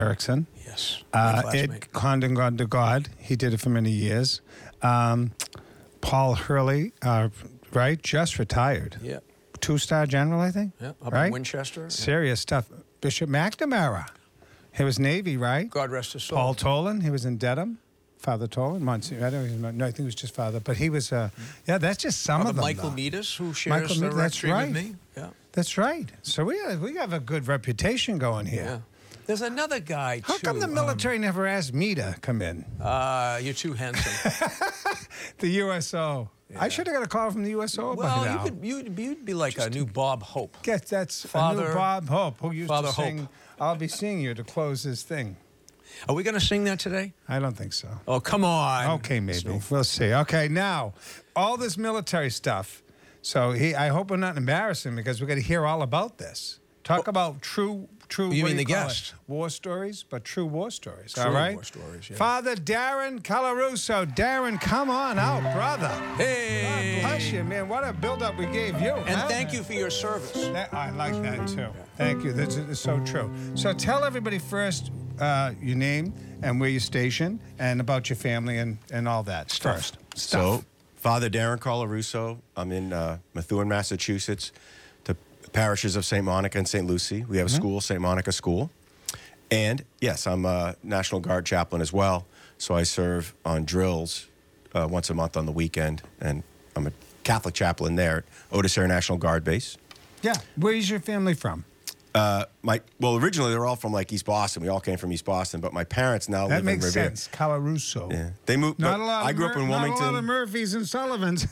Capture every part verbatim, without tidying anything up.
Erickson. Yes. Uh, Ed Condon Gone to God. He did it for many years. Um, Paul Hurley, uh, right? Just retired. Yeah. Two-star general, I think. Yeah. Up right? in Winchester. Serious yeah. stuff. Bishop McNamara. He was Navy, right? God rest his soul. Paul Tolan. He was in Dedham. Father Tolan. Monsignor. I don't know. No, I think it was just Father. But he was, uh, yeah, that's just some Father of them. Michael though. Meadus, who shares Michael the Meadus, that's rectory right. with me. Yeah. That's right. So we have, we have a good reputation going here. Yeah. There's another guy, How too. come the military um, never asked me to come in? Uh, you're too handsome. The U S O. Yeah. I should have got a call from the U S O well, by now. you could, you'd, you'd be like Just a new Bob Hope. Guess that's Father, a new Bob Hope, who used Father to sing, Hope. I'll be seeing you to close this thing. Are we going to sing that today? I don't think so. Oh, come on. Okay, maybe. We'll see. Okay, now, all this military stuff. So he, I hope we're not embarrassing because we're going to hear all about this. Talk oh. about true, true. You what mean do the you call guest? it? War stories, but true war stories. True all right. war stories. Yeah. Father Darren Colarusso. Darren, come on out, brother. Hey. God bless you, man. What a build-up we gave you. And huh? thank you for your service. That, I like that too. Thank you. This is so true. So tell everybody first uh, your name and where you're stationed, and about your family and, and all that Stuff. first. So, Stuff. Father Darren Colarusso. I'm in uh, Methuen, Massachusetts, the parishes of Saint Monica and Saint Lucie. We have a Mm-hmm. school, Saint Monica School. And, yes, I'm a National Guard chaplain as well, so I serve on drills uh, once a month on the weekend, and I'm a Catholic chaplain there at Otis Air National Guard Base. Yeah. Where's your family from? Uh, my well, originally they were all from like East Boston. We all came from East Boston, but my parents now That live makes in Revere. sense. Colarusso. Yeah, they moved. Not but a lot. I of grew Mur- up in Wilmington. Not a lot of Murphys and Sullivans.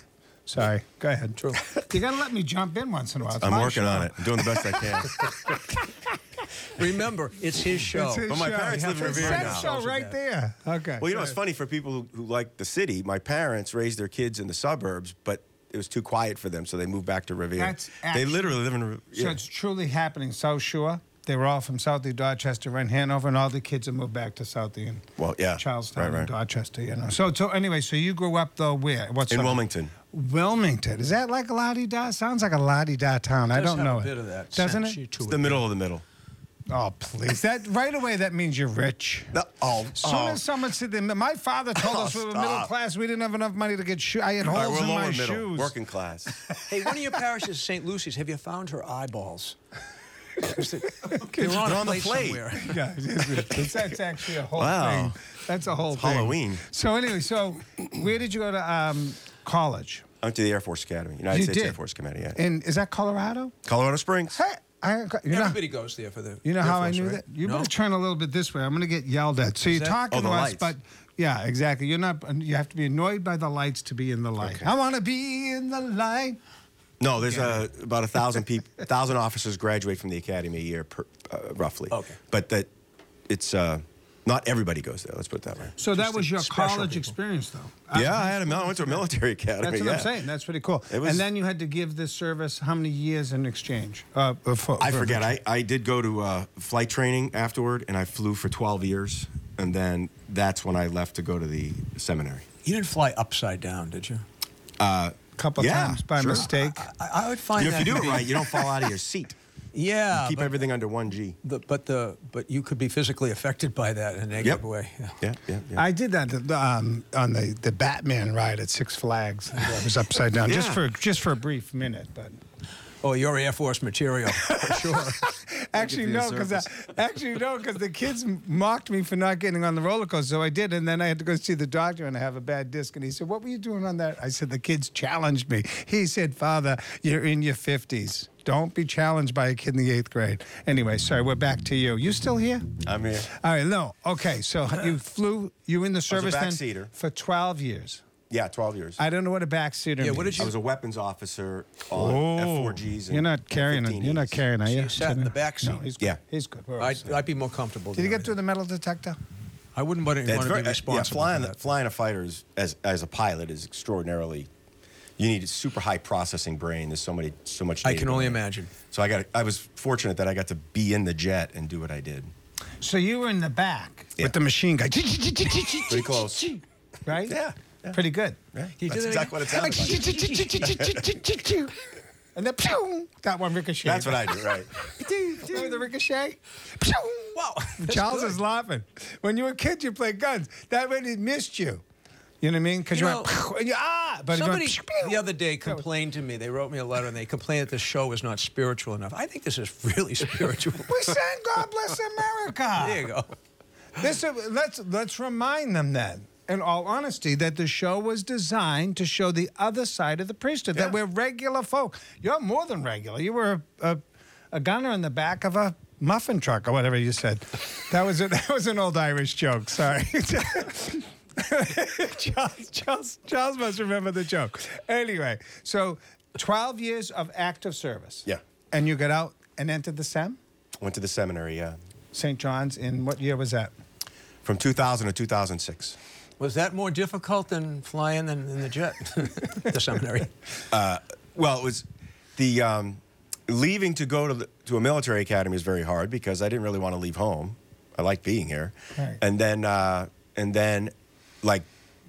Sorry. Go ahead. True. You got to let me jump in once in a while. It's I'm my working show. on it. I'm doing the best I can. Remember, it's his show. It's his But my show. parents live in It's Revere that now. show right there. Okay. Well, you know, Go it's ahead. funny for people who, who like the city. My parents raised their kids in the suburbs, but it was too quiet for them, so they moved back to Revere. That's they actually- literally live in Revere. So it's truly happening. South Shore. They were all from Southie, Dorchester, and Hanover, and all the kids have moved back to Southie and Well, yeah. Charlestown Right, and right. Dorchester. You know. So, so anyway, so you grew up though where? What's In up? Wilmington. Wilmington. Is that like a la-di-da? Sounds like a la-di-da town. I Does don't have know a it. bit of that Doesn't sense it? to It's the middle of the middle. Oh, please. That right away, that means you're rich. No, oh, As soon oh. as someone said that, my father told Oh, us we were stop. middle class. We didn't have enough money to get shoes. I had All right, holes we're in lower my middle, shoes. working class. Hey, one of your parishes, Saint Lucy's, have you found her eyeballs? They're They're on, on a the plate plate. somewhere. Yeah, it's, that's actually a whole Wow. thing. That's a whole It's thing. Halloween. So anyway, so where did you go to um, college? I went to the Air Force Academy, United You States did? Air Force Academy, yeah. And is that Colorado? Colorado Springs. Hey, I, you know, Everybody goes there for the you know Air how I Force, knew right? that? You No? better turn a little bit this way. I'm going to get yelled at. So you're that- talking Oh, the to us, lights. but yeah, exactly. You're not. You have to be annoyed by the lights to be in the light. Okay. I want to be in the light. No, there's uh, about a thousand people, thousand officers graduate from the academy a year, per, uh, roughly. Okay. But that, it's uh, not everybody goes there. Let's put it that way. So that Just was your special college people. experience, though. Yeah, I had a. I went to a military academy. That's what yeah. I'm saying. That's pretty cool. It was- and then you had to give this service how many years in exchange? Uh, uh, for, I for- forget. I, I did go to uh, flight training afterward, and I flew for twelve years, and then that's when I left to go to the seminary. You didn't fly upside down, did you? Uh, couple yeah, times by sure. mistake. I, I would find You know, if that you do to it be- right, you don't fall out of your seat. Yeah, You keep but, everything under one G. the, but the but you could be physically affected by that in a negative Yep. way. Yeah. Yeah, yeah, yeah. I did that um, on the, the Batman ride at Six Flags. It was upside down, just Yeah. for just for a brief minute. But Oh, you're Air Force material for sure. actually, no, because actually no, because the kids mocked me for not getting on the roller coaster, so I did, and then I had to go see the doctor, and I have a bad disc, and he said, "What were you doing on that?" I said, "The kids challenged me." He said, "Father, you're in your fifties. Don't be challenged by a kid in the eighth grade." Anyway, sorry, we're back to you. You still here? I'm here. All right, no. Okay, so you flew, you were in the service then backseater. for twelve years. Yeah, twelve years. I don't know what a backseater Yeah, means. what did I you- was a weapons officer on F four Gs. And You're not carrying it. fifteen You're not Es. carrying, are So you? you sat in the back No, seat? he's good. Yeah. He's good. We're all I'd, set. I'd be more comfortable. Did you doing get through it. the metal detector? I wouldn't want to, It's want to very, be yeah, responsible flying, for that. flying a fighter is, as, as a pilot is extraordinarily. You need a super high processing brain. There's so many, so much. I data can going only on. imagine. So I got. I was fortunate that I got to be in the jet and do what I did. So you were in the back Yeah. with the machine gun. Pretty close. Right? Yeah. yeah. Pretty good. Yeah, you do that's that exactly what it sounded like. And then, pew, that one ricochet. That's what I do, right? Remember the ricochet? Pew. Wow. that's Charles good. is laughing. When you were a kid, you played guns. That way it missed you. You know what I mean? Because you, You went, know, pew, and you, ah, but it Somebody goes, pew, pew. the other day complained to me. They wrote me a letter and they complained that the show was not spiritual enough. I think this is really spiritual. We sang God Bless America. There you go. This, uh, let's, let's remind them then, in all honesty, that the show was designed to show the other side of the priesthood, Yeah. that we're regular folk. You're more than regular. You were a, a, a gunner in the back of a muffin truck or whatever you said. That was, a, that was an old Irish joke. Sorry. Charles, Charles, Charles must remember the joke. Anyway, so twelve years of active service. Yeah. And you got out and entered the SEM? Went to the seminary, yeah. Saint John's, in what year was that? From two thousand to two thousand six. Was that more difficult than flying than in the jet? The seminary. Well, it was the um, leaving to go to the, to a military academy is very hard because I didn't really want to leave home. I like being here, Right. and then uh, and then like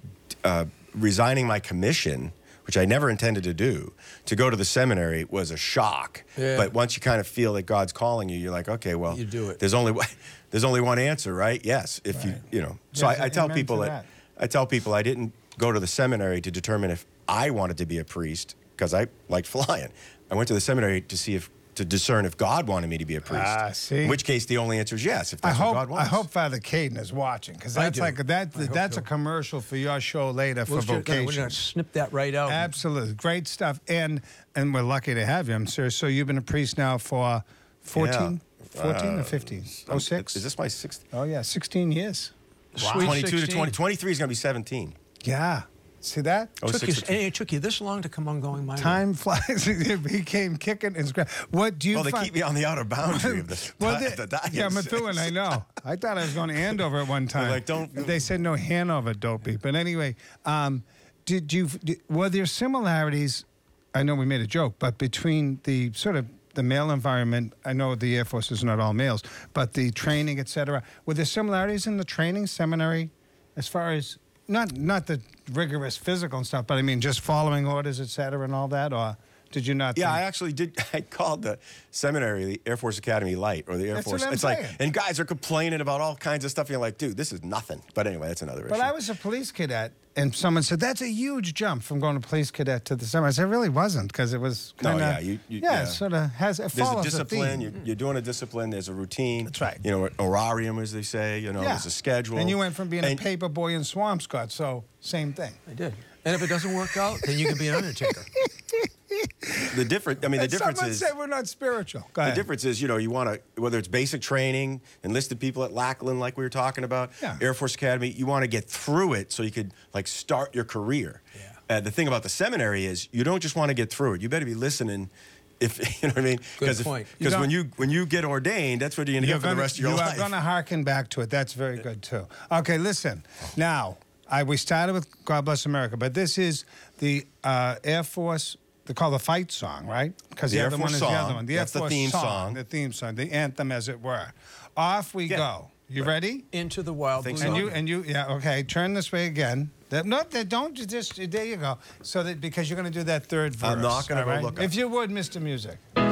uh, resigning my commission, which I never intended to do, to go to the seminary was a shock. Yeah. But once you kind of feel that God's calling you, you're like, okay, well, You do it. There's only one- there's only one answer, right? Yes, if you Right. you know. So Yes, I, I tell amen people to that, that. I tell people I didn't go to the seminary to determine if I wanted to be a priest because I liked flying. I went to the seminary to see if to discern if God wanted me to be a priest. Ah, see? In which case, the only answer is yes. If I that's what hope God I wants. hope Father Caden is watching because I that's do. like that. I hope That's so. a commercial for your show later for We're gonna- We're vocation. going to snip that right out. Absolutely, great stuff, and and we're lucky to have you. I'm sure. So you've been a priest now for fourteen, Yeah. fourteen Uh, or fifteen? I'm- Oh six. Is this my sixth? Oh yeah, sixteen years. Sweet twenty-two to sixteen. twenty. twenty-three is going to be seventeen. Yeah. See that? Oh, Took you, six to and it took you this long to come on Going My Way. Time flies. He came kicking and scratching. What do you Well, they find? keep me on the outer boundary of the, Well, di- they- the diocese. yeah, Methuen, I know. I thought I was going to Andover at one time. like, don't- They said no Hanover, dopey. But anyway, um, did you? Did, were there similarities? I know we made a joke, but between the sort of the male environment, I know the Air Force is not all males, but the training, et cetera. Were there similarities in the training seminary, as far as not not the rigorous physical and stuff, but I mean just following orders, et cetera, and all that, or did you not? Yeah, think- I actually did. I called the seminary the Air Force Academy Light or the Air That's Force. what I'm It's like, saying. and guys are complaining about all kinds of stuff. And you're like, dude, this is nothing. But anyway, that's another But issue. I was a police cadet, and someone said that's a huge jump from going to police cadet to the summer. I said it really wasn't because it was No, kind of yeah, you- you- yeah, yeah. it sort of has it There's a follows discipline. A You're, theme. you're doing a discipline. There's a routine. That's right. You know, horarium, as they say. You know, yeah. there's a schedule. And you went from being And- a paper boy in Swampscott, so same thing. I did. And if it doesn't work out, then you can be an undertaker. The different. I mean, the And difference someone is. said we're not spiritual. Go The ahead. difference is, you know, you want to, whether it's basic training, enlisted people at Lackland, like we were talking about, Yeah. Air Force Academy, you want to get through it so you could, like, start your career. Yeah. Uh, the thing about the seminary is you don't just want to get through it. You better be listening. If you know what I mean, Good point. You Because don't- when you when you get ordained, that's what you're gonna You're get for gonna, the rest of your you life. are going to hearken back to it. That's very good too. Okay, listen. Now, I we started with God Bless America, but this is the uh, Air Force. They call the fight song, right? Because The the, Air other Force one is the song. other one. The That's Air the Force theme song, song. the theme song, the anthem, as it were. Off we Yeah. go. You ready? Into the wild think blue. so. And you zone. and you yeah okay. Turn this way again. That, no, that don't you just there you go. So that because you're going to do that third verse. I'm not gonna all go look up. If you would, Mister Music.